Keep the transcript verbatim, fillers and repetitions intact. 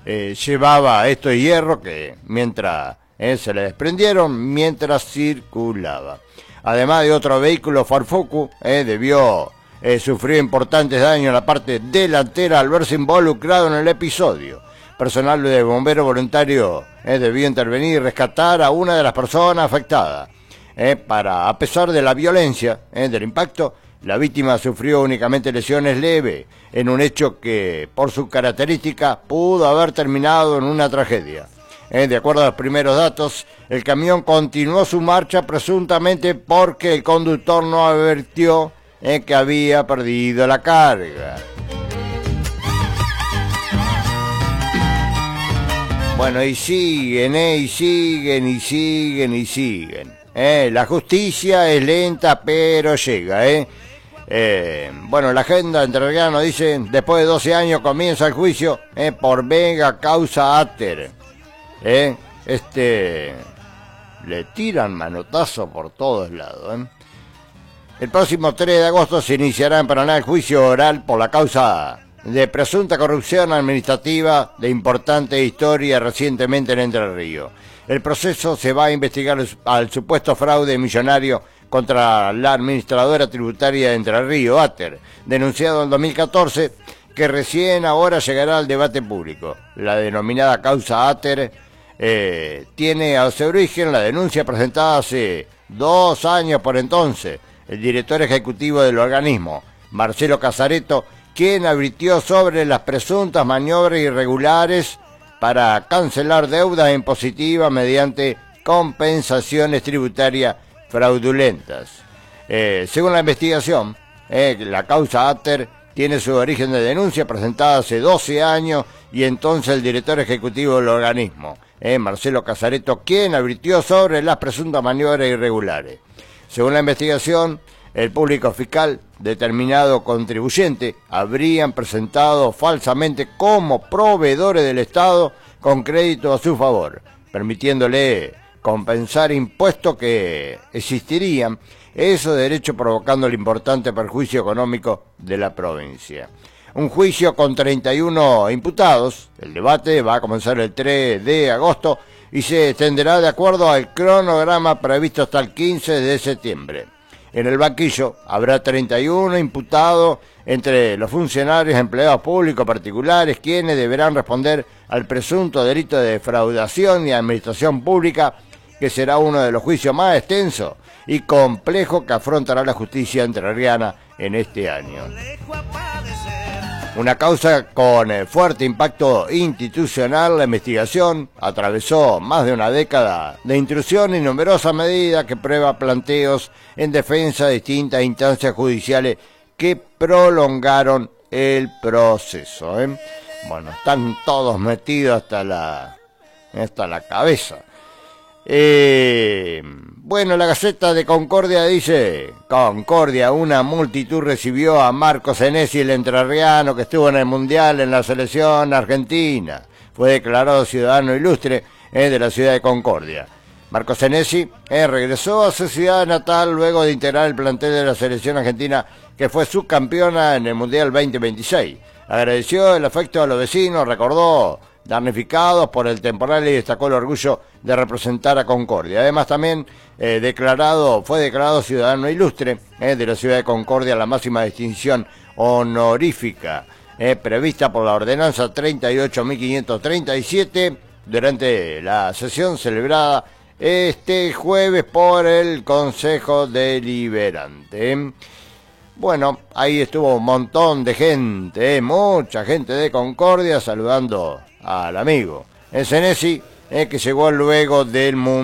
eh, llevaba estos hierros que mientras eh, se le desprendieron mientras circulaba. Además de otro vehículo, Ford Focus eh, debió eh, sufrir importantes daños en la parte delantera al verse involucrado en el episodio. Personal de bombero voluntario eh, debió intervenir y rescatar a una de las personas afectadas. Eh, para, a pesar de la violencia eh, del impacto, la víctima sufrió únicamente lesiones leves, en un hecho que, por su característica, pudo haber terminado en una tragedia. Eh, de acuerdo a los primeros datos, el camión continuó su marcha presuntamente porque el conductor no advirtió eh, que había perdido la carga. Bueno, y siguen, eh, y siguen, y siguen, y siguen. Eh, la justicia es lenta, pero llega, ¿eh? Eh, bueno, la agenda entrerriana dice, después de doce años comienza el juicio eh, por mega causa Ater. Eh, este, le tiran manotazo por todos lados. ¿eh? El próximo tres de agosto se iniciará en Paraná el juicio oral por la causa de presunta corrupción administrativa de importante historia recientemente en Entre Ríos. El proceso se va a investigar al supuesto fraude millonario contra la administradora tributaria de Entre Ríos, Ater, denunciado en dos mil catorce, que recién ahora llegará al debate público. La denominada causa Ater eh, tiene a su origen la denuncia presentada hace dos años por entonces el director ejecutivo del organismo, Marcelo Casareto, quien advirtió sobre las presuntas maniobras irregulares para cancelar deudas impositivas mediante compensaciones tributarias fraudulentas. Eh, según la investigación, eh, la causa Ater tiene su origen de denuncia presentada hace doce años y entonces el director ejecutivo del organismo, eh, Marcelo Casareto, quien advirtió sobre las presuntas maniobras irregulares. Según la investigación, el público fiscal, determinado contribuyente, habrían presentado falsamente como proveedores del Estado con crédito a su favor, permitiéndole compensar impuestos que existirían, esos derechos provocando el importante perjuicio económico de la provincia. Un juicio con treinta y uno imputados, el debate va a comenzar el tres de agosto y se extenderá de acuerdo al cronograma previsto hasta el quince de septiembre. En el banquillo habrá treinta y uno imputados entre los funcionarios, empleados públicos particulares, quienes deberán responder al presunto delito de defraudación y administración pública, que será uno de los juicios más extensos y complejos que afrontará la justicia entrerriana en este año. Una causa con fuerte impacto institucional, la investigación atravesó más de una década de intrusión y numerosas medidas que prueba planteos en defensa de distintas instancias judiciales que prolongaron el proceso. ¿eh? Bueno, están todos metidos hasta la, hasta la cabeza. Eh, bueno, la Gaceta de Concordia dice: Concordia, una multitud recibió a Marco Senesi, el entrerriano que estuvo en el Mundial en la selección argentina. Fue declarado ciudadano ilustre eh, de la ciudad de Concordia. Marco Senesi eh, regresó a su ciudad natal luego de integrar el plantel de la selección argentina, que fue subcampeona en el Mundial veinte veintiséis. Agradeció el afecto a los vecinos, recordó damnificados por el temporal y destacó el orgullo de representar a Concordia. Además también eh, declarado, fue declarado ciudadano ilustre eh, de la ciudad de Concordia, la máxima distinción honorífica eh, prevista por la ordenanza treinta y ocho mil quinientos treinta y siete durante la sesión celebrada este jueves por el Consejo Deliberante. Bueno, ahí estuvo un montón de gente, eh, mucha gente de Concordia saludando al amigo. El Senesi, eh, que llegó luego del Mundial.